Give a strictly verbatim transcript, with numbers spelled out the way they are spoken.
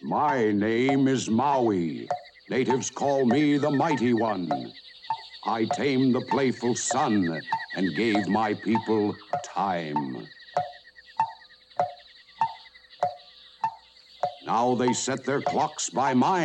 My name is Maui. Natives call me the Mighty One. I tamed the playful sun and gave my people time. Now they set their clocks by mine.